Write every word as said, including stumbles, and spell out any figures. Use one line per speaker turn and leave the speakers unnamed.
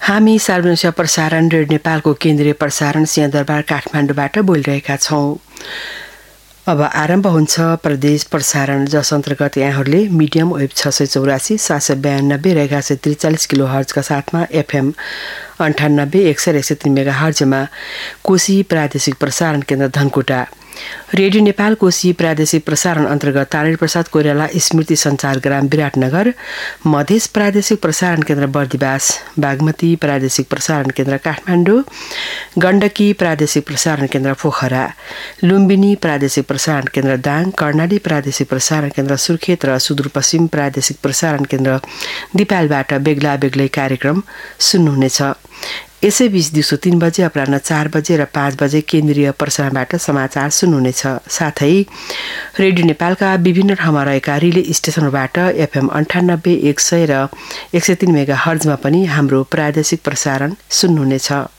हामी सार्वजनिक प्रसारण रेडियो नेपालको केन्द्रीय प्रसारण सिंहदरबार काठमाडौँबाट बोलिरहेका छौँ। अब आरम्भ हुन्छ प्रदेश प्रसारण, जस अन्तर्गत यहाँहरूले मिडियम वेब छ सय चौरासी सात सय बयानब्बे र एघार सय त्रिचालिस किलो हर्जका साथमा एफएम अन्ठानब्बे एक सय एक सय तीन मेगा हर्जमा कोशी प्रादेशिक प्रसारण केन्द्र धनकुटा, रेडियो नेपाल कोशी प्रादेशिक प्रसारण अन्तर्गत तारेर प्रसाद कोइराला स्मृति सञ्चार ग्राम विराटनगर, मधेस प्रादेशिक प्रसारण केन्द्र बर्दिवास, बागमती प्रादेशिक प्रसारण केन्द्र काठमाडौँ, गण्डकी प्रादेशिक प्रसारण केन्द्र पोखरा, लुम्बिनी प्रादेशिक प्रसारण केन्द्र दाङ, कर्णाली प्रादेशिक प्रसारण केन्द्र सुर्खेत र सुदूरपश्चिम प्रादेशिक प्रसारण केन्द्र दिपालबाट बेग्ला बेग्लै कार्यक्रम सुन्नुहुनेछ। यसैबीच दिउँसो तीन बजे, अपराह्न चार बजे र पाँच बजे केन्द्रीय प्रसारणबाट समाचार सुन्नुहुनेछ। साथै रेडियो नेपालका विभिन्न ठाउँमा रहेका रिले स्टेशनबाट एफएम अन्ठानब्बे एक सय र एक सय तीन मेगा हर्जमा पनि हाम्रो प्रादेशिक प्रसारण सुन्नुहुनेछ।